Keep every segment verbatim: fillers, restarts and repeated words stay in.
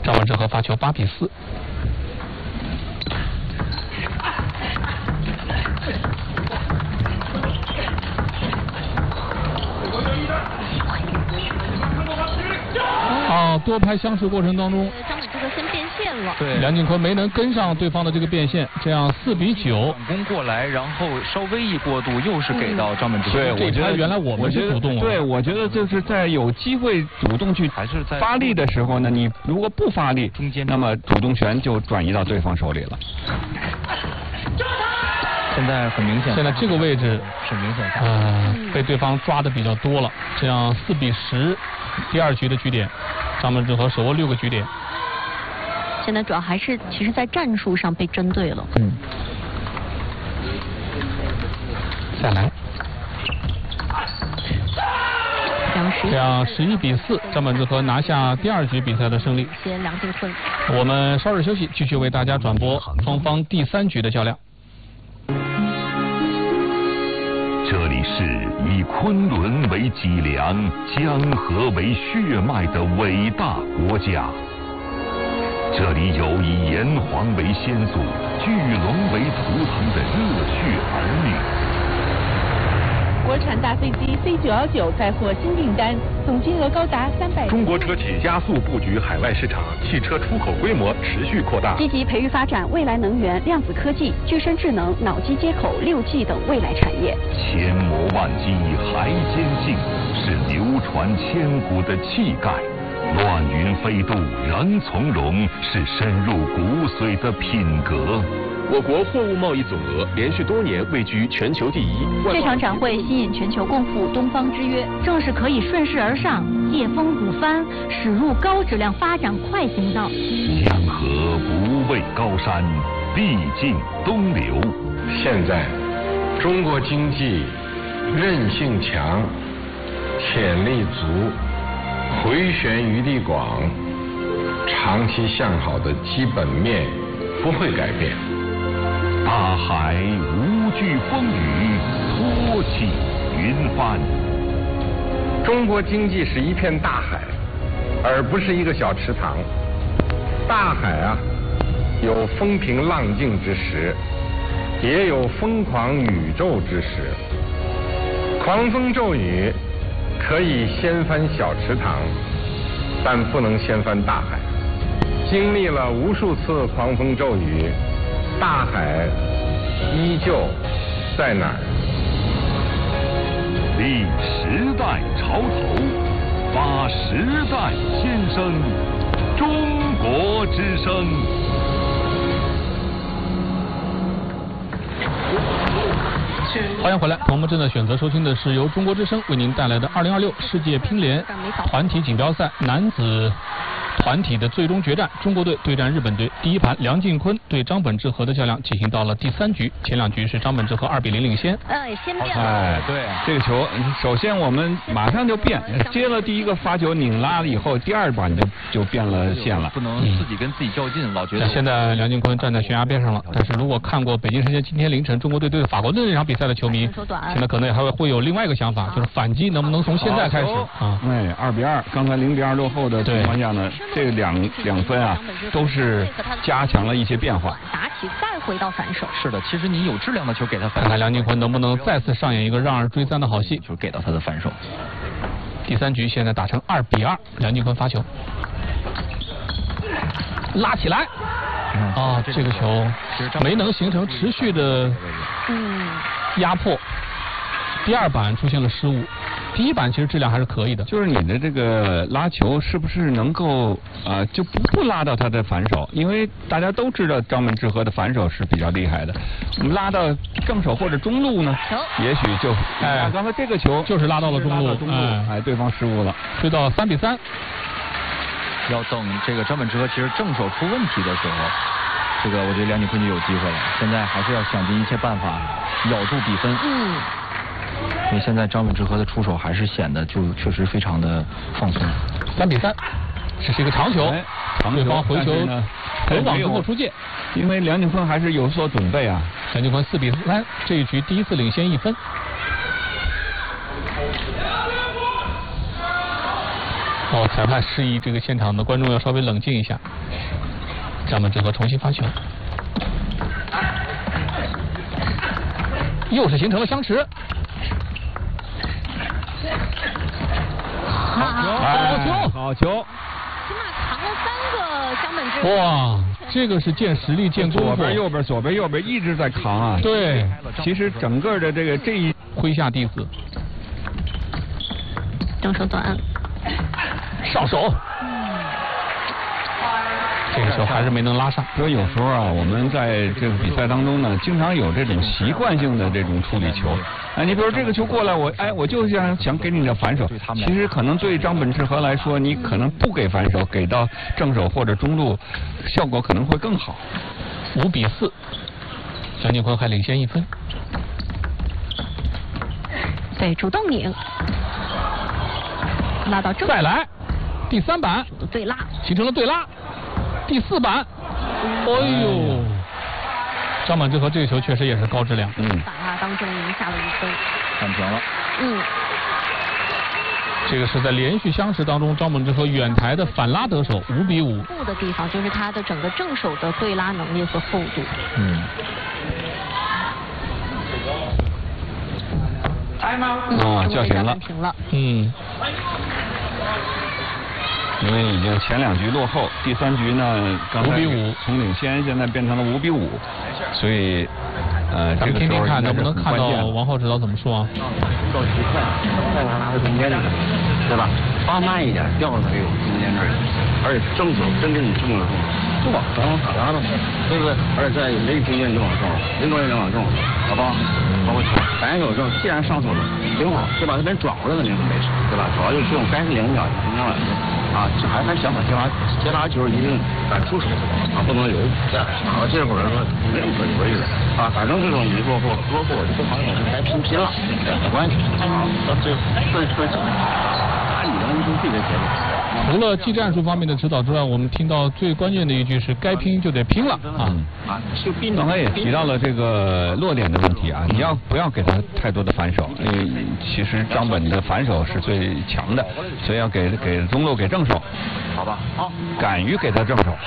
张本智和发球八比四。啊，多拍相持过程当中， 张本智和先变线了。 对，梁靖昆没能跟上对方的这个变线，这样四比九。 反攻过来，然后稍微一过渡，又是给到张本智和。 对，我觉得原来我们是主动。 对，我觉得就是在有机会主动去还是在发力的时候呢，你如果不发力， 中间， 那么主动权就转移到对方手里了。 现在很明显， 现在这个位置是明显， 呃，被对方抓的比较多了，这样四比十，第二局的局点，张本智和手握六个局点。 现在主要还是其实在战术上被针对了。 嗯。再来。这样十一比四，张本智和拿下第二局比赛的胜利。 谢谢梁靖昆。 我们稍事休息，继续为大家转播双方第三局的较量。 这里是以昆仑为脊梁、江河为血脉的伟大国家。这里有以炎黄为先祖、巨龙为图腾的热血儿女。 国产大飞机 C 九一九再获新订单，总金额高达三百。 中国车企加速布局海外市场，汽车出口规模持续扩大。 积极培育发展未来能源、量子科技、具身智能、脑机接口、六 G 等未来产业。 千磨万击还坚劲，是流传千古的气概。乱云飞渡仍从容，是深入骨髓的品格。 我国货物贸易总额连续多年位居全球第一。 这场展会吸引全球共赴东方之约，正是可以顺势而上、借风鼓帆，驶入高质量发展快行道。 江河不畏高山，必尽东流。 现在，中国经济韧性强，潜力足，回旋余地广，长期向好的基本面不会改变。 大海无惧风雨，托起云帆。 中国经济是一片大海，而不是一个小池塘。大海啊，有风平浪静之时，也有疯狂宇宙之时。狂风骤雨可以掀翻小池塘，但不能掀翻大海。经历了无数次狂风骤雨，大海依旧在哪儿？ 立时代潮头，发时代先声，中国之声。 欢迎回来，朋友们正在选择收听的是由中国之声为您带来的二零二六世界乒联团体锦标赛男子团体的最终决战，中国队对战日本队。第一盘，梁靖昆对张本智和的较量进行到了第三局，前两局是张本智和二比零领先。 哎，先变了。 哎，对，这个球，首先我们马上就变，接了第一个发球拧拉了以后，第二板就就变了线了， 不能自己跟自己较劲，老觉得。 现在梁靖昆站在悬崖边上了，但是如果看过北京时间今天凌晨中国队对法国队那场比赛的球迷，现在可能还会会有另外一个想法，就是反击能不能从现在开始啊？ 哎，二比二，刚才零比二落后的情况下呢，这个两两分啊，都是加强了一些变化。 打起再回到反手。 是的，其实你有质量的球给他反手。 看看梁靖昆能不能再次上演一个让二追三的好戏， 就给到他的反手。 第三局现在打成二比二，梁靖昆发球，拉起来。啊，这个球没能形成持续的压迫，第二板出现了失误。第一板其实质量还是可以的， 就是你的这个拉球是不是能够啊、呃、就不不拉到他的反手？因为大家都知道张本智和的反手是比较厉害的，我们拉到正手或者中路呢，也许就哎，刚才这个球就是拉到了中路， 中路哎, 哎，对方失误了， 追到三比三。 要等这个张本智和其实正手出问题的时候，这个我觉得梁靖昆就有机会了。现在还是要想尽一切办法咬住比分。 嗯。 因为现在张本智和的出手还是显得就确实非常的放松。 三比三，这是一个长球， 哎、长对方回球回网之后出界， 因为梁靖昆还是有所准备啊。 梁靖昆四比三，这一局第一次领先一分。 哦，裁判示意这个现场的观众要稍微冷静一下。张本智和重新发球，又是形成了相持。 好球，好球，好球！ 起码扛了三个张本智。 哇，这个是见实力见功夫。 左边右边左边右边一直在扛啊。 对， 其实整个的这个这一麾下弟子。 正手短， 上手。这个时候还是没能拉上。 所以有时候啊，我们在这个比赛当中呢，经常有这种习惯性的这种处理球。哎，你比如这个球过来，我哎，我就想想给你的反手。其实可能对张本智和来说，你可能不给反手，给到正手或者中路，效果可能会更好。 五比四，杨靖昆还领先一分。 对，主动拧，拉到正。 再来，第三板。 对拉， 形成了对拉。第四板，哎呦，张本智和这个球确实也是高质量。 嗯，反拉当中赢下了一分， 扳平了。 嗯， 这个是在连续相持当中，张本智和远台的反拉得手，五比五。 负的地方就是他的整个正手的对拉能力和厚度。 嗯。 啊，叫停了。 停了。 嗯。 因为已经前两局落后，第三局呢，刚才五比五， 从领先现在变成了五比五，所以呃， 咱们听听看能不能看到王浩指导怎么说啊？ 到极快，再拿拿到中间这个，对吧？发慢一点，掉到这个中间这儿，而且正手真正你正了就往上拉了，对不对？而且在没中间就往上，没中间就往正，好吧？包括反手正，既然上手了，挺好，就把这边转过来了，您就没事，对吧？主要就是用该是两脚，中间往啊，这还咱想法接拉接拉球一定敢出手啊，不能有啊，这会儿说没有可以的啊，反正这种你落后落后就不好意思该拼拼了，没关系啊，到最后分分打你的你自己的节奏。 除了技战术方面的指导之外，我们听到最关键的一句是该拼就得拼了啊！ 啊，刚才也提到了这个落点的问题啊，你要不要给他太多的反手？因为其实张本的反手是最强的，所以要给给中路给正手， 好吧？好， 敢于给他正手。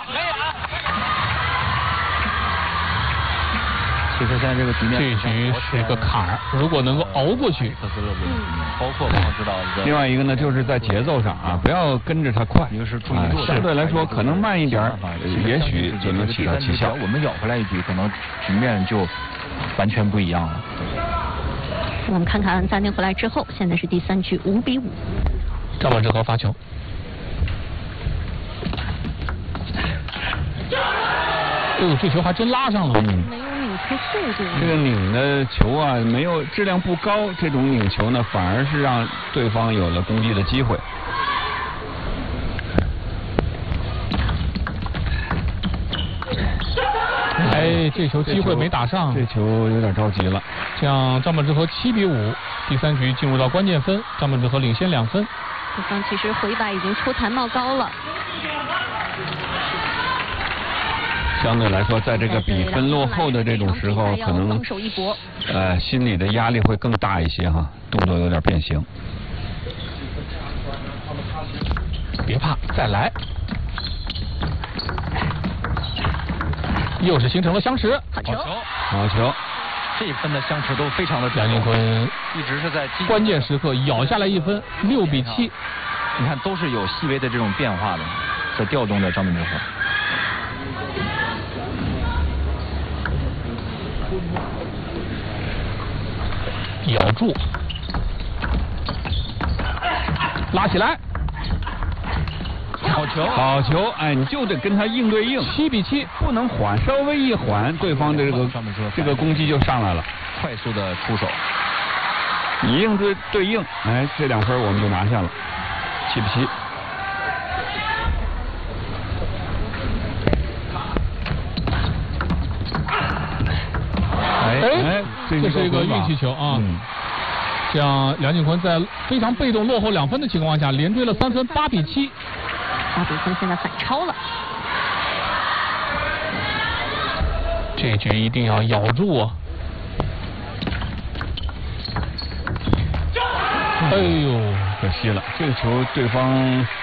其实在这个局面， 这一局是个坎儿，如果能够熬过去， 包括我知道。 另外一个呢，就是在节奏上啊，不要跟着他快， 一个是注意啊，相对来说可能慢一点，也许就能起到奇效。 我们咬回来一局，可能局面就完全不一样了。 我们看看暂停回来之后，现在是第三局五比五。 张本智和发球。哎呦，这球还真拉上了。 没有拧出速度。 这个拧的球啊，没有质量不高，这种拧球呢，反而是让对方有了攻击的机会。 哎，这球机会没打上， 这球有点着急了。 这样张本智和七比五，第三局进入到关键分，张本智和领先两分。 对方其实回摆已经出台帽高了。 相对来说，在这个比分落后的这种时候，可能呃心理的压力会更大一些哈，动作有点变形。 别怕，再来。又是形成了相持， 好球， 好球。 这一分的相持都非常的杨靖昆一直是在关键时刻咬下来一分，六比七。 你看都是有细微的这种变化的，在调动着张本智和。 咬住，拉起来， 好球， 好球！哎，你就得跟他硬对硬， 七比七， 不能缓，稍微一缓，对方的这个这个攻击就上来了， 快速的出手， 你硬对对硬，哎，这两分我们就拿下了，七比七。 哎，这是一个运气球啊！嗯、这样梁靖昆在非常被动落后两分的情况下，连追了三分，八比七。 八比分现在反超了。 这局一定要咬住啊！哎呦！ 可惜了，这个球对方